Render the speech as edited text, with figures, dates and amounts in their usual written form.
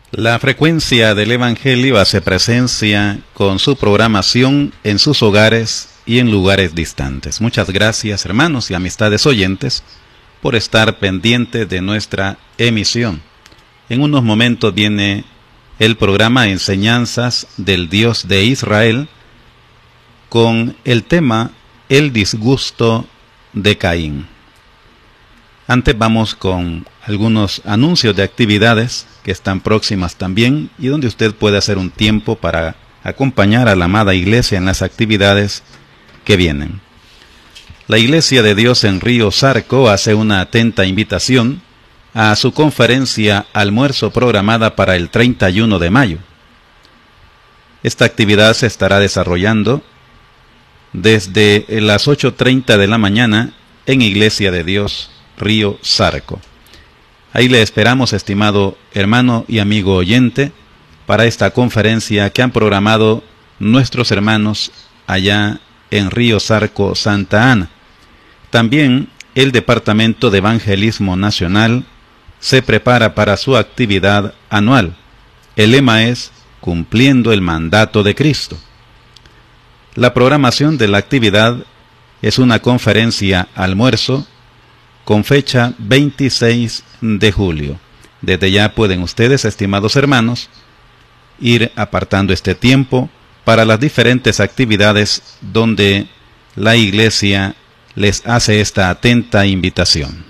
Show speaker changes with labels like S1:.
S1: La frecuencia del Evangelio hace presencia con su programación en sus hogares y en lugares distantes. Muchas gracias, hermanos y amistades oyentes, por estar pendientes de nuestra emisión. En unos momentos viene el programa Enseñanzas del Dios de Israel con el tema El disgusto de Caín. Antes vamos con algunos anuncios de actividades que están próximas también y donde usted puede hacer un tiempo para acompañar a la amada iglesia en las actividades que vienen. La Iglesia de Dios en Río Sarco hace una atenta invitación a su conferencia almuerzo programada para el 31 de mayo. Esta actividad se estará desarrollando desde las 8:30 de la mañana en Iglesia de Dios Río Sarco. Ahí le esperamos, estimado hermano y amigo oyente, para esta conferencia que han programado nuestros hermanos allá en Río Sarco, Santa Ana. También el Departamento de Evangelismo Nacional se prepara para su actividad anual. El lema es Cumpliendo el Mandato de Cristo. La programación de la actividad es una conferencia almuerzo con fecha 26 de julio. Desde ya pueden ustedes, estimados hermanos, ir apartando este tiempo para las diferentes actividades donde la iglesia les hace esta atenta invitación.